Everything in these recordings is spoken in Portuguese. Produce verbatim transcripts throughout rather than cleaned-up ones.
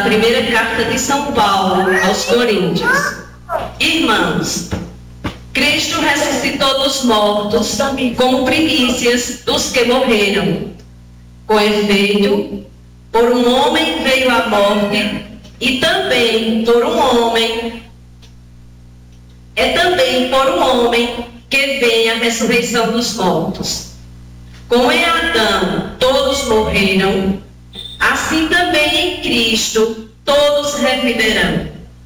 primeira carta de São Paulo aos Coríntios. Irmãos, Cristo ressuscitou dos mortos como primícias dos que morreram. Com efeito, por um homem veio a morte, e também por um homem, é também por um homem que vem a ressurreição dos mortos. Como em Adão todos morreram, assim também em Cristo todos reviverão.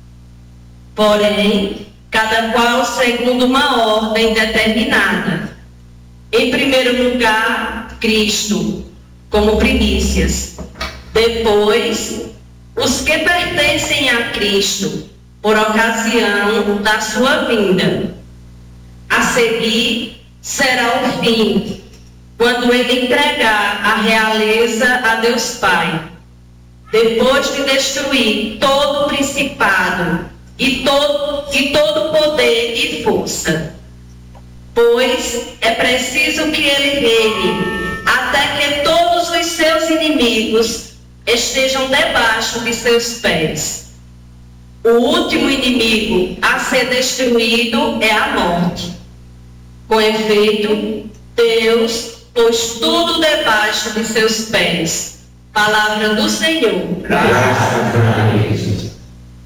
Porém, cada qual segundo uma ordem determinada. Em primeiro lugar, Cristo, como primícias. Depois, os que pertencem a Cristo, por ocasião da sua vinda. A seguir, será o fim, quando ele entregar a realeza a Deus Pai, depois de destruir todo principado e todo, e todo poder e força. Pois é preciso que ele reine, até que todos os seus inimigos estejam debaixo de seus pés. O último inimigo a ser destruído é a morte. Com efeito, Deus pôs tudo debaixo de seus pés. Palavra do Senhor. Graças a Deus.